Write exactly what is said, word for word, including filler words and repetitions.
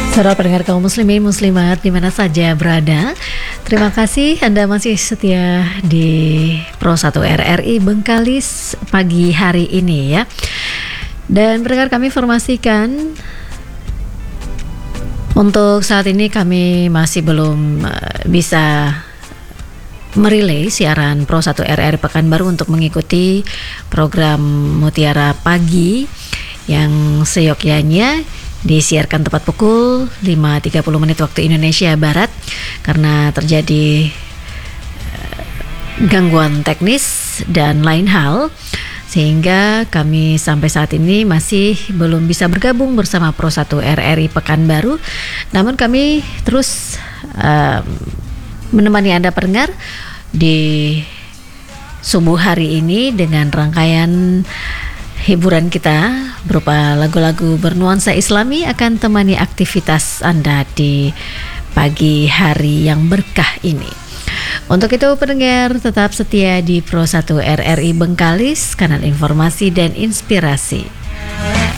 Saudara pendengar kaum muslimin muslimat di mana saja berada, terima kasih Anda masih setia di Pro satu R R I Bengkalis pagi hari ini ya. Dan pendengar kami informasikan untuk saat ini kami masih belum uh, bisa merilai siaran Pro satu R R I Pekanbaru untuk mengikuti program Mutiara Pagi yang seyogyanya disiarkan tepat pukul lima tiga puluh menit waktu Indonesia Barat karena terjadi uh, gangguan teknis dan lain hal, sehingga kami sampai saat ini masih belum bisa bergabung bersama Pro satu R R I Pekanbaru. Namun kami terus uh, menemani Anda pendengar di subuh hari ini dengan rangkaian hiburan kita berupa lagu-lagu bernuansa Islami akan temani aktivitas Anda di pagi hari yang berkah ini. Untuk itu pendengar tetap setia di Pro satu R R I Bengkalis, kanal informasi dan inspirasi.